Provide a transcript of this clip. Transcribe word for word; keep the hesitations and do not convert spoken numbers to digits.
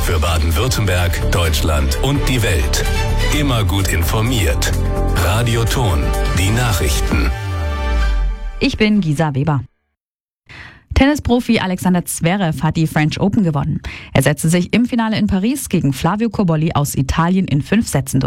Für Baden-Württemberg, Deutschland und die Welt. Immer gut informiert. Radio Thon, die Nachrichten. Ich bin Gisa Weber. Tennisprofi Alexander Zverev hat die French Open gewonnen. Er setzte sich im Finale in Paris gegen Flavio Cobolli aus Italien in fünf Sätzen durch.